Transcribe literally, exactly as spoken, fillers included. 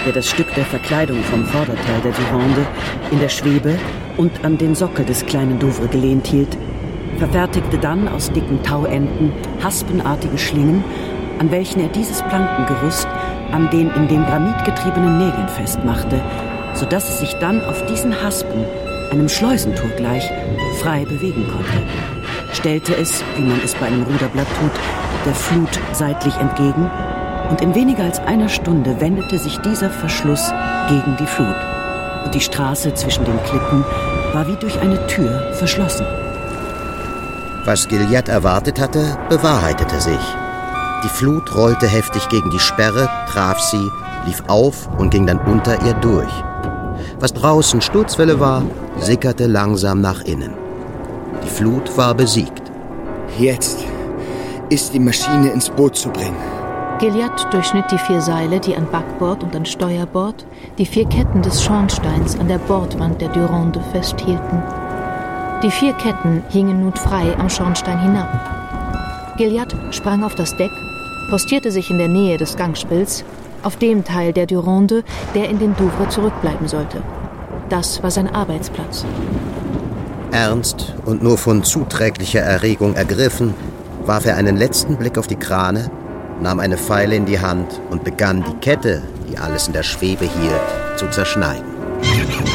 der das Stück der Verkleidung vom Vorderteil der Durande in der Schwebe und an den Sockel des kleinen Douvre gelehnt hielt, verfertigte dann aus dicken Tauenden haspenartige Schlingen, an welchen er dieses Plankengerüst an den in den Granit getriebenen Nägeln festmachte, sodass es sich dann auf diesen Haspen, einem Schleusentor gleich, frei bewegen konnte, stellte es, wie man es bei einem Ruderblatt tut, der Flut seitlich entgegen, und in weniger als einer Stunde wendete sich dieser Verschluss gegen die Flut, und die Straße zwischen den Klippen war wie durch eine Tür verschlossen. Was Gilliatt erwartet hatte, bewahrheitete sich. Die Flut rollte heftig gegen die Sperre, traf sie, lief auf und ging dann unter ihr durch. Was draußen Sturzwelle war, sickerte langsam nach innen. Die Flut war besiegt. Jetzt ist die Maschine ins Boot zu bringen. Gilliatt durchschnitt die vier Seile, die an Backbord und an Steuerbord die vier Ketten des Schornsteins an der Bordwand der Durande festhielten. Die vier Ketten hingen nun frei am Schornstein hinab. Gilliatt sprang auf das Deck, postierte sich in der Nähe des Gangspils, auf dem Teil der Durande, der in den Douvre zurückbleiben sollte. Das war sein Arbeitsplatz. Ernst und nur von zuträglicher Erregung ergriffen, warf er einen letzten Blick auf die Krane, nahm eine Feile in die Hand und begann, die Kette, die alles in der Schwebe hielt, zu zerschneiden.